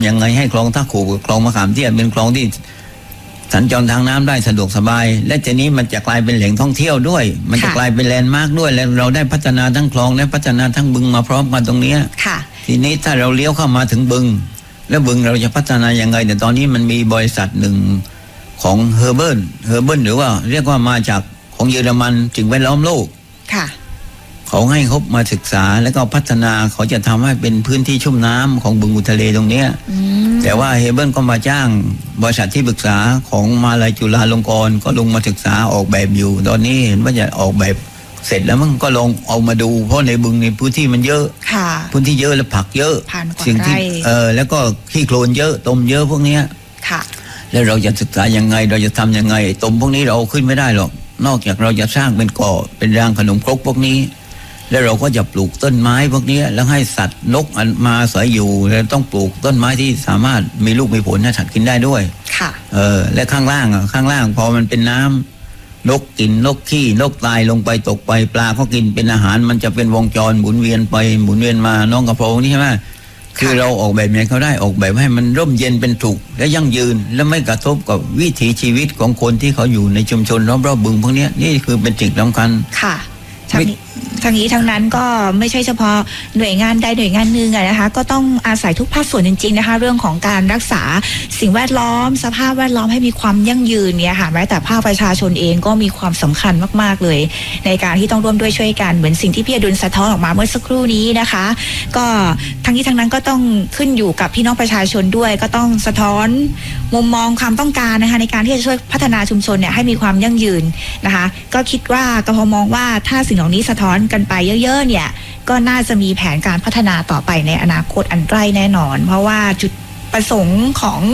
ยังไงให้คลองท่าขู่คลองมะขามเตี้ยเป็นคลองที่สัญจรทางน้ำได้สะดวกสบายและทีนี้มันจะกลายเป็นแหล่งท่องเที่ยวด้วยมันจะกลายเป็นแลนด์มาร์คด้วยและเราได้พัฒนาทั้งคลองและพัฒนาทั้งบึงมาพร้อมกันตรงนี้ทีนี้ถ้าเราเลี้ยวเข้ามาถึงบึงแล้วบึงเราจะพัฒนายังไงแต่ตอนนี้มันมีบริษัทหนึ่งของเฮอร์เบิร์นหรือว่าเรียกว่ามาจากของเยอรมันสิ่งแวดล้อมโลกเขาให้เขามาศึกษาแล้วก็พัฒนาเขาจะทำให้เป็นพื้นที่ชุ่มน้ำของบึงอุทะเลตรงนี้แต่ว่าเฮเบิลก็มาจ้างบริษัทที่ปรึกษาของมหาวิทยาลัยจุฬาลงกรณ์ก็ลงมาศึกษาออกแบบอยู่ตอนนี้เห็นว่าจะออกแบบเสร็จแล้วมันก็ลงเอามาดูเพราะในบึงในพื้นที่มันเยอะพื้นที่เยอะแล้วผักเยอะสิ่งที่แล้วก็ขี้โคลนเยอะตมเยอะพวกนี้แล้วเราจะศึกษายังไงเราจะทำยังไงตมพวกนี้เราขึ้นไม่ได้หรอกนอกจากเราจะสร้างเป็นเกาะเป็นรางขนมครกพวกนี้แล้วเราก็จะปลูกต้นไม้พวกนี้แล้วให้สัตว์นกมาอาศัยอยู่แล้วต้องปลูกต้นไม้ที่สามารถมีลูกมีผลให้สัตว์กินได้ด้วยและข้างล่างพอมันเป็นน้ำนกกินนกขี้นกตายลงไปตกไปปลาก็กินเป็นอาหารมันจะเป็นวงจรหมุนเวียนไปหมุนเวียนมาน้องกระโปรงนี่ใช่ไหมคือเราออกแบบนี้เขาได้ออกแบบให้มันร่มเย็นเป็นถูกและยั่งยืนและไม่กระทบกับวิถีชีวิตของคนที่เขาอยู่ในชุมชนรอบๆบึงพวกนี้นี่คือเป็นสิ่งสำคัญทั้งนี้ทั้งนั้นก็ไม่ใช่เฉพาะหน่วยงานใดหน่วยงานหนึ่งนะคะก็ต้องอาศัยทุกภาคส่วนจริงๆนะคะเรื่องของการรักษาสิ่งแวดล้อมสภาพแวดล้อมให้มีความยั่งยืนเนี่ยค่ะแม้แต่ภาคประชาชนเองก็มีความสำคัญมากๆเลยในการที่ต้องร่วมด้วยช่วยกันเหมือนสิ่งที่พี่อดุลสะท้อนออกมาเมื่อสักครู่นี้นะคะก็ทั้งนี้ทั้งนั้นก็ต้องขึ้นอยู่กับพี่น้องประชาชนด้วยก็ต้องสะท้อนมุมมองความต้องการนะคะในการที่จะช่วยพัฒนาชุมชนเนี่ยให้มีความยั่งยืนนะคะก็คิดว่ากพมองว่าถ้าสิ่งเหล่านี้สะท้อนกันไปเยอะๆเนี่ยก็น่าจะมีแผนการพัฒนาต่อไปในอนาคตอันใกล้แน่นอนเพราะว่าจุดประสงค์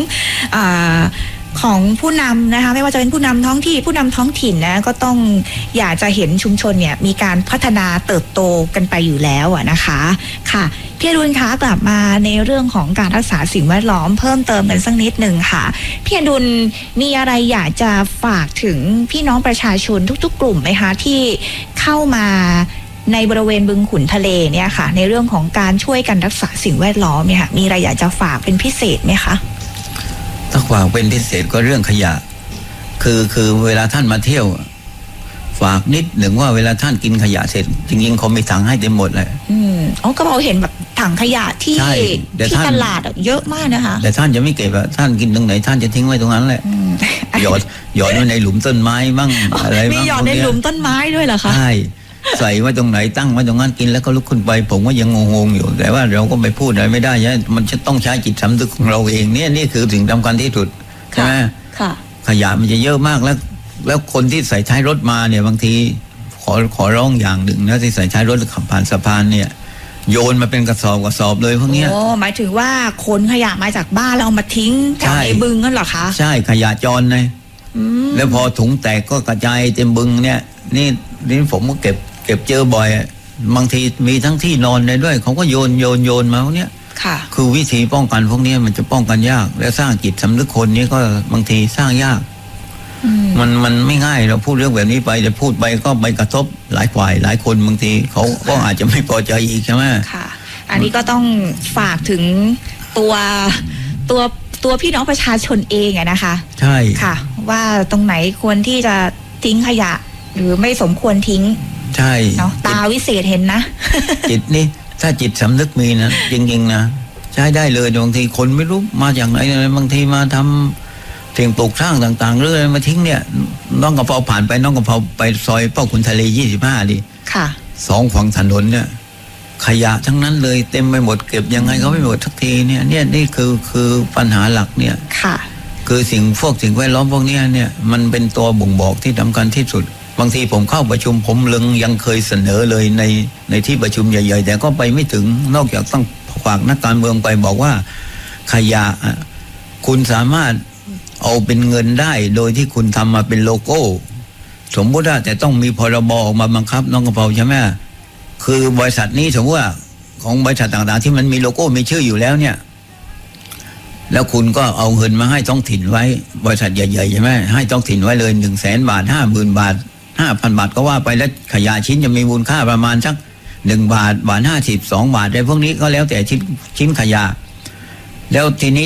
ของผู้นำนะคะไม่ว่าจะเป็นผู้นำท้องที่ผู้นำท้องถิ่นนะก็ต้องอยากจะเห็นชุมชนเนี่ยมีการพัฒนาเติบโตกันไปอยู่แล้วนะคะค่ะพี่อดุลคะกลับมาในเรื่องของการรักษาสิ่งแวดล้อมเพิ่มเติมกันสักนิดหนึ่งค่ะพี่อดุลมีอะไรอยากจะฝากถึงพี่น้องประชาชนทุกๆกลุ่มไหมคะที่เข้ามาในบริเวณบึงขุนทะเลเนี่ยค่ะในเรื่องของการช่วยกันรักษาสิ่งแวดล้อมเนี่ยค่ะมีอะไรอยากจะฝากเป็นพิเศษไหมคะถ้าฝากเป็นพิเศษก็เรื่องขยะคือเวลาท่านมาเที่ยวฝากนิดหนึ่งว่าเวลาท่านกินขยะเสร็จจริงๆเขามีถังให้เต็มหมดเลยก็เราเห็นแบบถังขยะที่ตลาดเยอะมากนะคะแต่ท่านจะไม่เก็บท่านกินตรงไหนท่านจะทิ้งไว้ตรงนั้นแหละหยอดไว้ในหลุมต้นไม้บ้างอะไรบ้างมีหยอดในหลุมต้นไม้ด้วยเหรอคะใช่ใส่ไว้ตรงไหนตั้งไว้ตรงนั้นกินแล้วก็ลุกขึ้นไปผมก็ยังงงๆอยู่แต่ว่าเราก็ไปพูดอะไรไม่ได้มันจะต้องใช้จิตสำนึกของเราเองนี่คือสิ่งสำคัญที่สุดใช่ไหมขยะมันจะเยอะมากแล้วคนที่ใส่ท้ายรถมาเนี่ยบางทีขอร้องอย่างหนึ่งนะที่ใส่ท้ายรถขับผ่านสะพานเนี่ยโยนมาเป็นกระสอบเลยพวกนี้หมายถึงว่าขนขยะมาจากบ้านแล้วเอามาทิ้งแถวในบึงนั่นเหรอคะใช่ขยะจรเลยแล้วพอถุงแตกก็กระจายเต็มบึงเนี่ยนี่ผมก็เก็บเจอบ่อยบางทีมีทั้งที่นอนเลยด้วยเขาก็โยนมาพวกนี้คือวิธีป้องกันพวกนี้มันจะป้องกันยากและสร้างจิตสำนึกคนนี้ก็บางทีสร้างยากมันไม่ง่ายเราพูดเรื่องแบบนี้ไปจะพูดไปก็ไปกระทบหลายฝ่ายหลายคนบางทีเขาก็อาจจะไม่พอใจอีกใช่ไหมค่ะอันนี้ก็ต้องฝากถึงตัวพี่น้องประชาชนเองนะคะใช่ค่ะว่าตรงไหนควรที่จะทิ้งขยะหรือไม่สมควรทิ้งใช่เนาะตาวิเศษเห็นนะจิตนี่ถ้าจิตสำนึกมีนะจริงๆนะใช้ได้เลยบางทีคนไม่รู้มาจากไหนบางทีมาทำสิ่งปลูกสร้างต่างๆเรื่องมาทิ้งเนี่ยน้องกระเพราผ่านไปน้องกระเพราไปซอยพ่อขุนทะเล25ดิค่ะ 2ฝั่งถนนเนี่ยขยะทั้งนั้นเลยเต็มไปหมดเก็บยังไงก็ไม่หมดสักทีเนี่ยนี่คือปัญหาหลักเนี่ยค่ะคือสิ่งแวดล้อมพวกนี้เนี่ยมันเป็นตัวบ่งบอกที่สำคัญที่สุดบางทีผมเข้าประชุมผมยังเคยเสนอเลยในที่ประชุมใหญ่ๆแต่ก็ไปไม่ถึงนอกจากต้องฝากนักการเมืองไปบอกว่าขยะคุณสามารถเอาเป็นเงินได้โดยที่คุณทำมาเป็นโลโก้สมมติว่าแต่ต้องมีพรบออกมาบังคับน้องกระเพราใช่ไหมคือบริษัทนี้สมมติว่าของบริษัทต่างๆที่มันมีโลโก้มีชื่ออยู่แล้วเนี่ยแล้วคุณก็เอาเงินมาให้ท้องถิ่นไว้บริษัทใหญ่ๆใช่ไหมให้ท้องถิ่นไว้เลย100,000 บาท 50,000 บาท 5,000 บาทก็ว่าไปแล้วขยะชิ้นจะมีมูลค่าประมาณสัก1 บาท 1.50 2 บาทอะไรพวกนี้ก็แล้วแต่ชิ้นขยะแล้วทีนี้